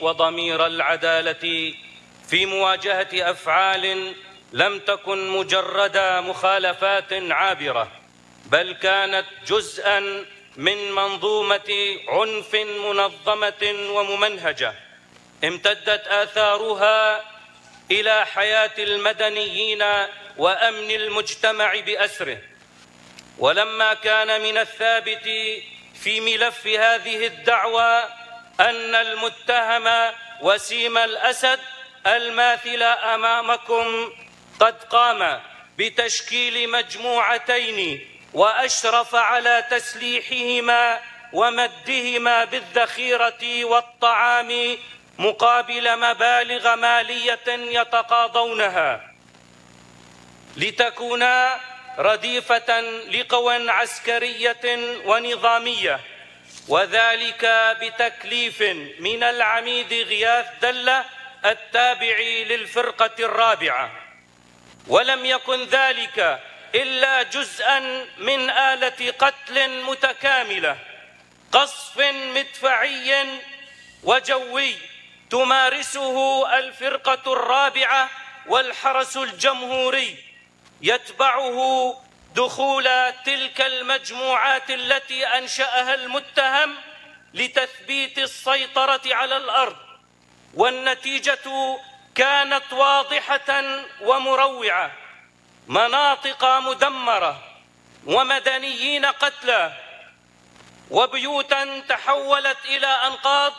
وضمير العدالة في مواجهة أفعال لم تكن مجرد مخالفات عابرة، بل كانت جزءاً من منظومة عنف منظمة وممنهجة امتدت آثارها إلى حياة المدنيين وأمن المجتمع بأسره. ولما كان من الثابت في ملف هذه الدعوى أن المتهم وسيم الأسد الماثل أمامكم قد قام بتشكيل مجموعتين وأشرف على تسليحهما ومدهما بالذخيرة والطعام مقابل مبالغ مالية يتقاضونها لتكونا رديفة لقوى عسكرية ونظامية، وذلك بتكليف من العميد غياث دلة التابع للفرقة الرابعة. ولم يكن ذلك إلا جزءاً من آلة قتل متكاملة، قصف مدفعي وجوي تمارسه الفرقة الرابعة والحرس الجمهوري، يتبعه دخول تلك المجموعات التي أنشأها المتهم لتثبيت السيطرة على الأرض. والنتيجة كانت واضحة ومروعة: مناطق مدمرة ومدنيين قتلى وبيوتا تحولت إلى أنقاض،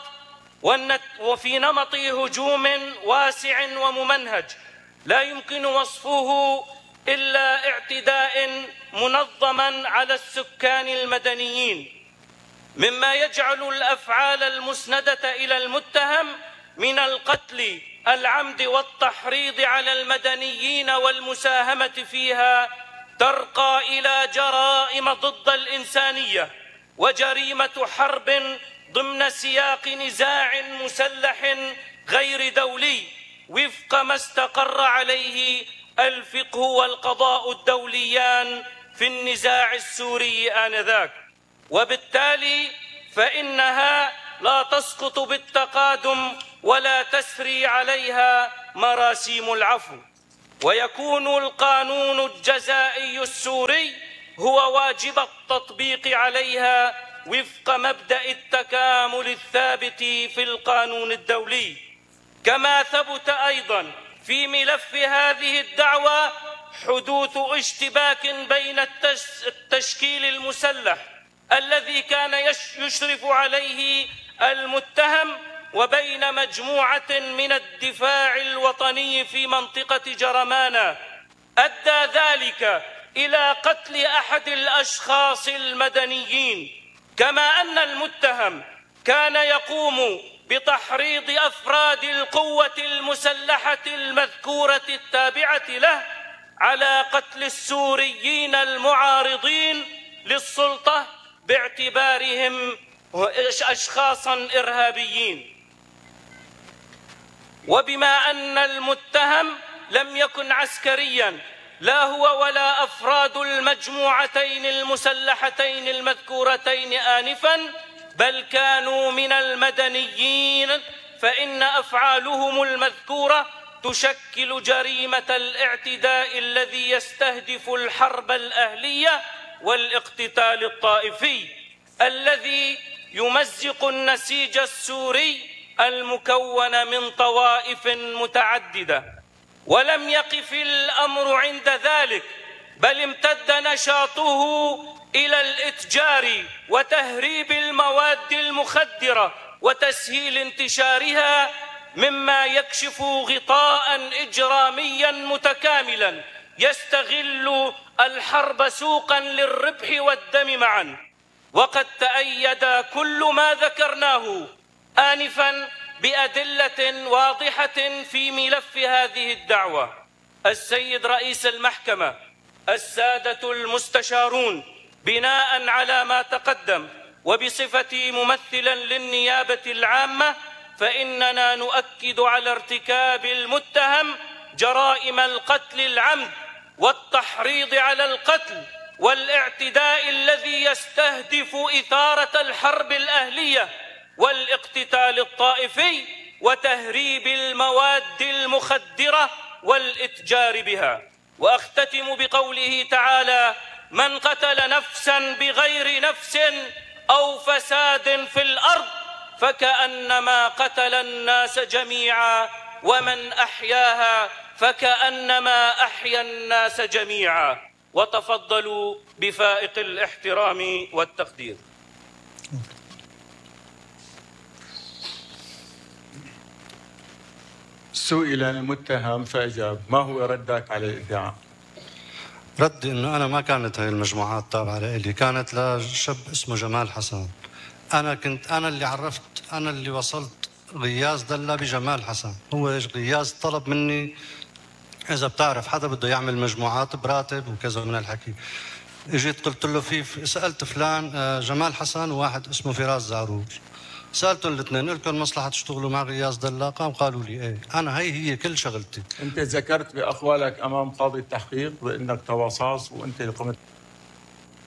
وفي نمط هجوم واسع وممنهج لا يمكن وصفه إلا اعتداء منظما على السكان المدنيين، مما يجعل الأفعال المسندة إلى المتهم من القتل العمد والتحريض على المدنيين والمساهمة فيها ترقى إلى جرائم ضد الإنسانية وجريمة حرب ضمن سياق نزاع مسلح غير دولي وفق ما استقر عليه الفقه والقضاء الدوليان في النزاع السوري آنذاك. وبالتالي فإنها لا تسقط بالتقادم ولا تسري عليها مراسيم العفو، ويكون القانون الجزائي السوري هو واجب التطبيق عليها وفق مبدأ التكامل الثابت في القانون الدولي. كما ثبت أيضاً في ملف هذه الدعوى حدوث اشتباك بين التشكيل المسلح الذي كان يشرف عليه المتهم وبين مجموعة من الدفاع الوطني في منطقة جرمانة، أدى ذلك إلى قتل أحد الأشخاص المدنيين. كما أن المتهم كان يقوم بتحريض أفراد القوة المسلحة المذكورة التابعة له على قتل السوريين المعارضين للسلطة باعتبارهم أشخاصاً إرهابيين. وبما أن المتهم لم يكن عسكرياً، لا هو ولا أفراد المجموعتين المسلحتين المذكورتين آنفاً، بل كانوا من المدنيين، فإن أفعالهم المذكورة تشكل جريمة الاعتداء الذي يستهدف الحرب الأهلية والاقتتال الطائفي الذي يمزق النسيج السوري المكون من طوائف متعددة. ولم يقف الأمر عند ذلك، بل امتد نشاطه إلى الإتجار وتهريب المواد المخدرة وتسهيل انتشارها، مما يكشف غطاء إجراميا متكاملا يستغل الحرب سوقا للربح والدم معا. وقد تأيد كل ما ذكرناه آنفا بأدلة واضحة في ملف هذه الدعوة. السيد رئيس المحكمة، السادة المستشارون، بناء على ما تقدم وبصفتي ممثلا للنيابة العامة، فإننا نؤكد على ارتكاب المتهم جرائم القتل العمد والتحريض على القتل والاعتداء الذي يستهدف إثارة الحرب الأهلية والاقتتال الطائفي، وتهريب المواد المخدرة والإتجار بها. وأختتم بقوله تعالى: من قتل نفسا بغير نفس أو فساد في الأرض فكأنما قتل الناس جميعا ومن أحياها فكأنما أحيا الناس جميعا. وتفضلوا بفائق الاحترام والتقدير. سئل المتهم فأجاب، ما هو ردك على الادعاء؟ ردي انه انا ما كانت هاي المجموعات تابعه لي، كانت لشاب اسمه جمال حسن. انا اللي عرفت، انا اللي وصلت غياث دلة بجمال حسن. هو غياث طلب مني اذا بتعرف حدا بده يعمل مجموعات براتب وكذا من الحكي. اجيت قلت له سالت فلان جمال حسن وواحد اسمه فراس زعروج، سالتهم الاثنين لكم مصلحه تشتغلوا مع غياث دلة؟ قالوا لي ايه. انا هي كل شغلتي. انت ذكرت باقوالك امام قاضي التحقيق بانك تواصاص وانت اللي قمت